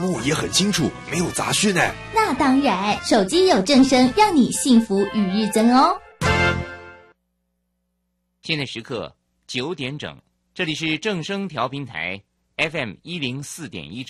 目也很清楚，没有杂讯呢。 那当然，手机有正声，让你幸福与日增哦。 现在时刻9点整，这里是正声调频台 FM104.1。